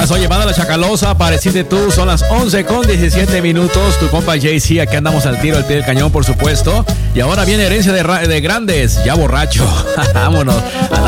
Gracias. Oye, banda La Chacalosa, apareciste tú. Son las 11:17. Tu compa JC, aquí andamos al tiro, al pie del cañón, por supuesto. Y ahora viene Herencia de Grandes, ya borracho. Vámonos.